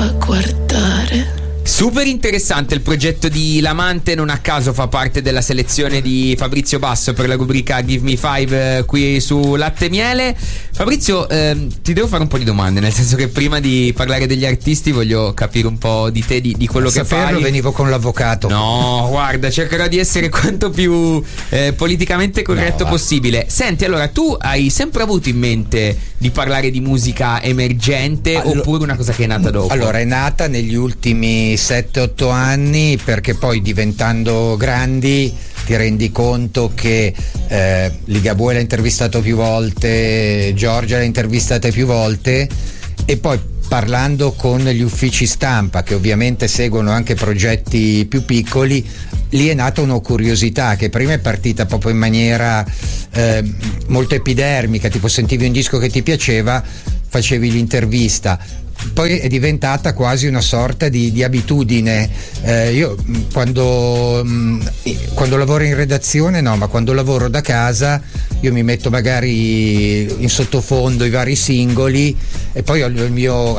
a guardare. Super interessante il progetto di L'Amante, non a caso fa parte della selezione di Fabrizio Basso per la rubrica Give Me Five qui su Latte e Miele. Fabrizio, ti devo fare un po' di domande, nel senso che prima di parlare degli artisti voglio capire un po' di te, di quello che fai. Venivo con l'avvocato. No, guarda, cercherò di essere quanto più politicamente corretto possibile. Senti, allora, tu hai sempre avuto in mente di parlare di musica emergente oppure una cosa che è nata dopo? Allora, è nata negli ultimi 7-8 anni, perché poi diventando grandi ti rendi conto che Ligabue l'ha intervistato più volte, Giorgia l'ha intervistata più volte, e poi parlando con gli uffici stampa che ovviamente seguono anche progetti più piccoli, lì è nata una curiosità che prima è partita proprio in maniera molto epidermica, tipo sentivi un disco che ti piaceva, facevi l'intervista. Poi è diventata quasi una sorta di abitudine. Io quando lavoro in redazione no, ma quando lavoro da casa io mi metto magari in sottofondo i vari singoli e poi ho il mio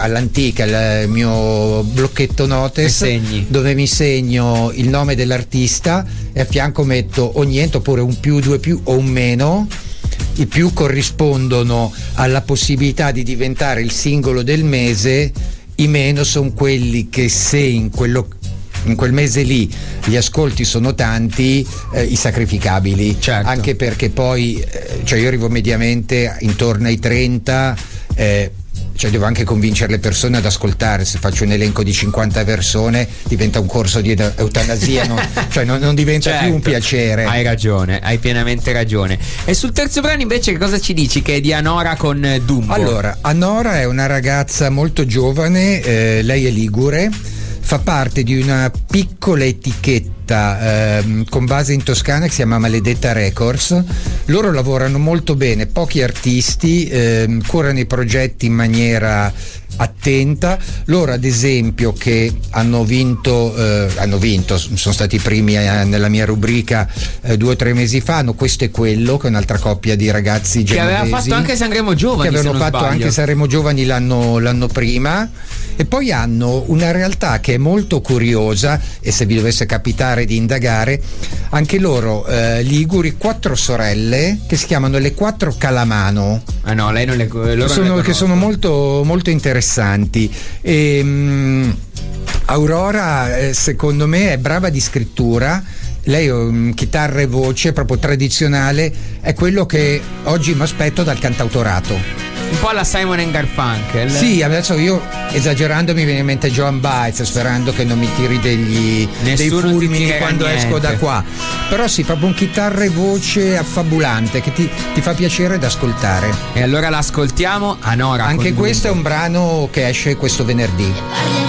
blocchetto notes dove mi segno il nome dell'artista e a fianco metto o niente oppure un più, due più o un meno. I più corrispondono alla possibilità di diventare il singolo del mese, i meno sono quelli che se in quel mese lì gli ascolti sono tanti, i sacrificabili. Certo. Anche perché poi io arrivo mediamente intorno ai 30, devo anche convincere le persone ad ascoltare. Se faccio un elenco di 50 persone diventa un corso di eutanasia, non diventa più un piacere. Hai ragione, hai pienamente ragione. E sul terzo brano invece che cosa ci dici? Che è di Anora con Dumbo. Allora, Anora è una ragazza molto giovane, lei è ligure, fa parte di una piccola etichetta con base in Toscana che si chiama Maledetta Records. Loro lavorano molto bene, pochi artisti, curano i progetti in maniera attenta. Loro ad esempio che hanno vinto, sono stati i primi nella mia rubrica 2 o 3 mesi fa, hanno Questo e Quello, che è un'altra coppia di ragazzi genovesi che aveva fatto anche Sanremo Giovani, che avevano fatto anche Sanremo Giovani l'anno prima. E poi hanno una realtà che è molto curiosa, e se vi dovesse capitare di indagare, anche loro liguri, 4 sorelle che si chiamano le 4 Calamano. Ah no, lei non le che sono molto, molto interessanti. Aurora secondo me è brava di scrittura. Lei chitarra e voce proprio tradizionale, è quello che oggi mi aspetto dal cantautorato. Un po' alla Simon & Garfunkel. Sì, adesso io esagerando mi viene in mente Joan Baez, sperando che non mi tiri dei fulmini quando esco da qua. Però sì, proprio un chitarra e voce affabulante che ti fa piacere da ascoltare. E allora l'ascoltiamo, Anora. Anche questo è un brano che esce questo venerdì.